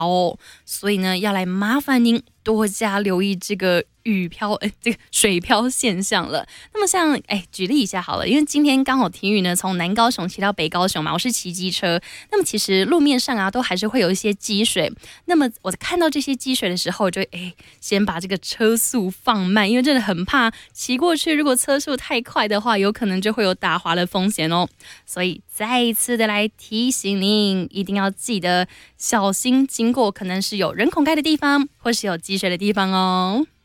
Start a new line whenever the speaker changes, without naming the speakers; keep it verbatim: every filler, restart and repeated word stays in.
哦，所以呢，要来麻烦您多加留意这个雨漂，呃，这个水漂现象了。那么像，哎，举例一下好了，因为今天刚好体育呢从南高雄骑到北高雄嘛，我是骑机车，那么其实路面上啊都还是会有一些积水。那么我看到这些积水的时候，就哎先把这个车速放慢，因为真的很怕骑过去，如果车速太快的话，有可能就会有打滑的风险哦。所以再一次的来提醒您，一定要记得小心经过可能是有人孔盖的地方，或是有积水的地方哦。